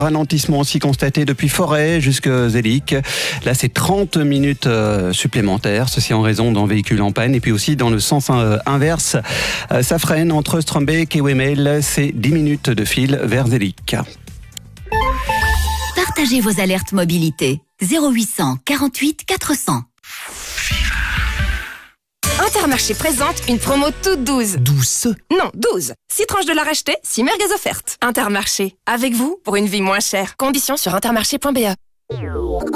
Ralentissement aussi constaté depuis Forêt jusqu'à Zélic. Là, c'est 30 minutes supplémentaires. Ceci en raison d'un véhicule en panne. Et puis aussi dans le sens inverse, ça freine entre Strombeek et Wemmel. C'est 10 minutes de fil vers Zélic. Partagez vos alertes mobilité. 0800 48 400. Intermarché présente une promo toute douce. Douce? Non, 12. 6 tranches de la racheter, 6 merguez offertes. Intermarché, avec vous pour une vie moins chère. Conditions sur intermarché.be.